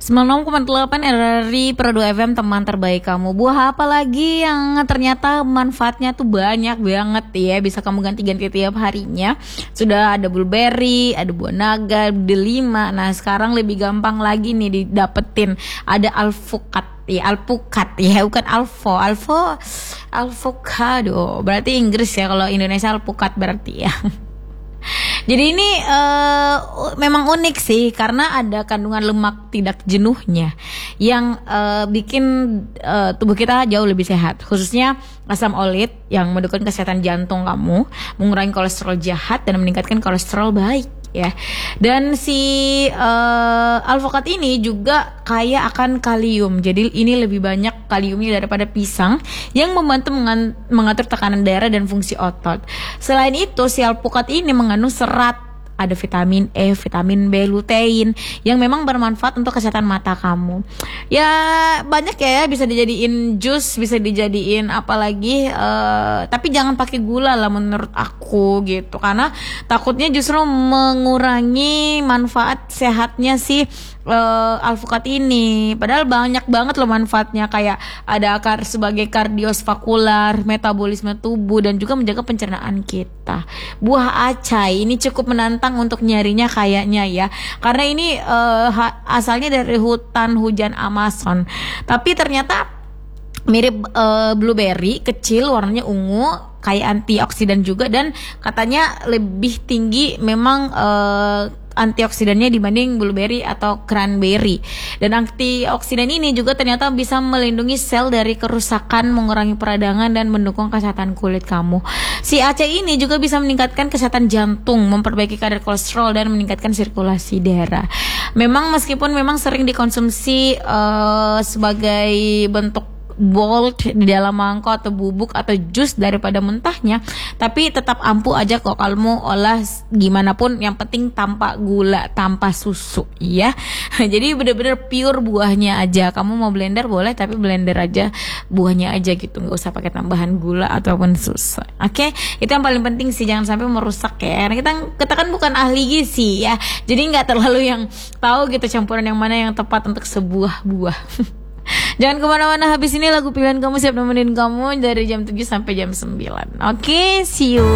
96,8 RRI Produk FM, teman terbaik kamu. Buah apa lagi yang ternyata manfaatnya tuh banyak banget ya, bisa kamu ganti-ganti tiap harinya. Sudah ada blueberry, ada buah naga, delima. Nah sekarang lebih gampang lagi nih didapetin. Ada alpukat ya, bukan avocado. Berarti Inggris ya, kalau Indonesia alpukat berarti ya. Jadi ini memang unik sih, karena ada kandungan lemak tidak jenuhnya yang bikin tubuh kita jauh lebih sehat. Khususnya asam olit yang mendukung kesehatan jantung kamu, mengurangi kolesterol jahat dan meningkatkan kolesterol baik ya. Dan si alpukat ini juga kaya akan kalium. Jadi ini lebih banyak kaliumnya daripada pisang, yang membantu mengatur tekanan darah dan fungsi otot. Selain itu, si alpukat ini mengandung serat, ada vitamin E, vitamin B, lutein yang memang bermanfaat untuk kesehatan mata kamu. Ya banyak ya, bisa dijadiin jus, bisa dijadiin apalagi, tapi jangan pakai gula lah menurut aku gitu, karena takutnya justru mengurangi manfaat sehatnya si alpukat ini. Padahal banyak banget loh manfaatnya, kayak ada sebagai kardiovaskular, metabolisme tubuh, dan juga menjaga pencernaan kita. Buah acai ini cukup menantang untuk nyarinya kayaknya ya, karena ini asalnya dari hutan hujan Amazon, tapi ternyata mirip blueberry, kecil, warnanya ungu, kaya antioksidan juga, dan katanya lebih tinggi memang antioksidannya dibanding blueberry atau cranberry. Dan antioksidan ini juga ternyata bisa melindungi sel dari kerusakan, mengurangi peradangan, dan mendukung kesehatan kulit kamu. Si acai ini juga bisa meningkatkan kesehatan jantung, memperbaiki kadar kolesterol, dan meningkatkan sirkulasi darah. Memang meskipun memang sering dikonsumsi sebagai bentuk bold di dalam mangkok atau bubuk atau jus daripada mentahnya, tapi tetap ampuh aja kok kalau mau olah gimana pun, yang penting tanpa gula, tanpa susu ya. Jadi bener-bener pure buahnya aja. Kamu mau blender boleh, tapi blender aja buahnya aja gitu, nggak usah pakai tambahan gula ataupun susu. Oke, itu yang paling penting sih, jangan sampai merusak ya. Karena kita kan bukan ahli gizi ya, jadi nggak terlalu yang tahu gitu campuran yang mana yang tepat untuk sebuah buah. Jangan kemana-mana, habis ini lagu pilihan kamu siap nemenin kamu dari jam 7 sampai jam 9. Oke, see you.